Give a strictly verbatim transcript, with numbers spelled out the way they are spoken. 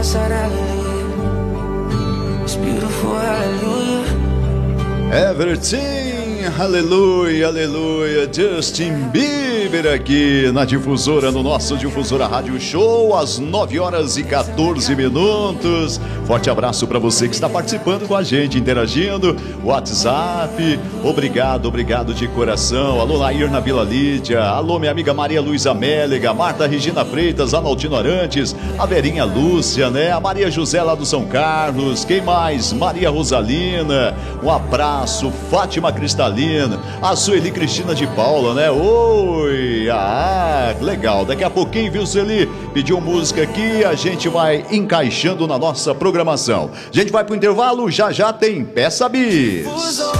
outside, hallelujah. It's beautiful, hallelujah. Everything, aleluia, aleluia. Justin Bieber aqui na Difusora, no nosso Difusora Rádio Show, às nove horas e quatorze minutos. Forte abraço para você que está participando com a gente, interagindo. WhatsApp, obrigado, obrigado de coração. Alô, Nair na Vila Lídia. Alô, minha amiga Maria Luísa Mélega, Marta Regina Freitas, Analtino Arantes, a Verinha Lúcia, né? A Maria José lá do São Carlos. Quem mais? Maria Rosalina. Um abraço. Fátima Cristalina. A Sueli Cristina de Paula, né? Oi! Ah, legal. Daqui a pouquinho, viu, Sueli? Pediu música aqui, a gente vai encaixando na nossa programação. A gente vai pro intervalo, já já tem Peça Bis.